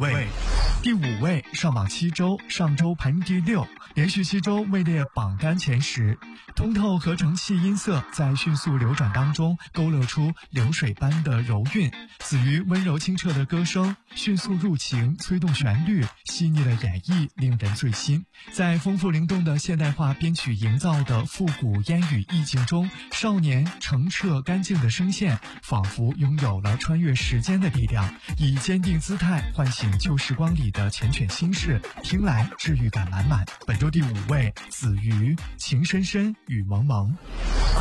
位。第5位，上榜7周，上周排名第6，连续7周位列榜单前10。通透合成器音色在迅速流转当中勾勒出流水般的柔韵，子瑜温柔清澈的歌声迅速入情，催动旋律，细腻的演绎令人醉心。在丰富灵动的现代化编曲营造的复古烟雨意境中，少年澄澈干净的声线仿佛拥有了穿越时间的力量，以坚定姿态唤醒旧时光里的缱绻心事，听来治愈感满满。本周第5位，子瑜情深深雨蒙蒙。